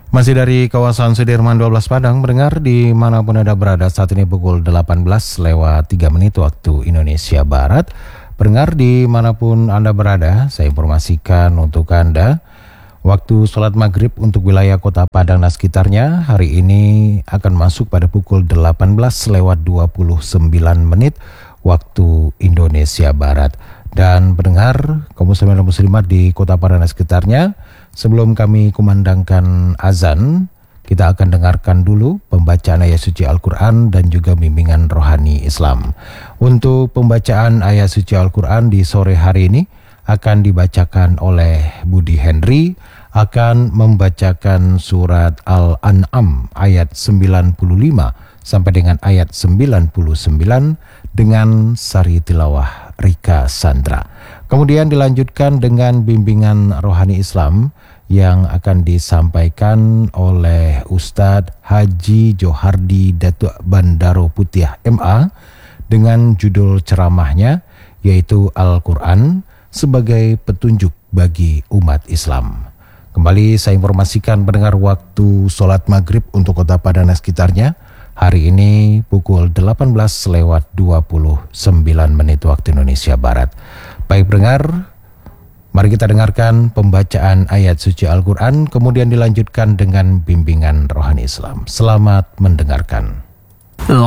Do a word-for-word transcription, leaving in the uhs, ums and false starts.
Masih dari kawasan Sudirman dua belas Padang, mendengar dimanapun Anda berada saat ini pukul delapan belas lewat tiga menit waktu Indonesia Barat. Pendengar dimanapun Anda berada, saya informasikan untuk Anda, waktu sholat maghrib untuk wilayah kota Padang dan sekitarnya hari ini akan masuk pada pukul delapan belas lewat dua puluh sembilan menit waktu Indonesia Barat. Dan pendengar, kaum muslimin dan muslimat di kota Padang dan sekitarnya, sebelum kami kumandangkan azan, kita akan dengarkan dulu pembacaan ayat suci Al-Quran dan juga bimbingan rohani Islam. Untuk pembacaan ayat suci Al-Quran di sore hari ini akan dibacakan oleh Budi Henry, akan membacakan surat Al-An'am ayat sembilan puluh lima sampai dengan ayat sembilan puluh sembilan dengan sari tilawah Rika Sandra. Kemudian dilanjutkan dengan bimbingan rohani Islam yang akan disampaikan oleh Ustadz Haji Johardi Datuk Bandaro Putiah M A dengan judul ceramahnya yaitu Al-Quran sebagai petunjuk bagi umat Islam. Kembali saya informasikan pendengar waktu sholat maghrib untuk kota Padang dan sekitarnya hari ini pukul delapan belas lewat dua puluh sembilan menit waktu Indonesia Barat. Baik pendengar, mari kita dengarkan pembacaan ayat suci Al-Quran, kemudian dilanjutkan dengan bimbingan rohani Islam. Selamat mendengarkan.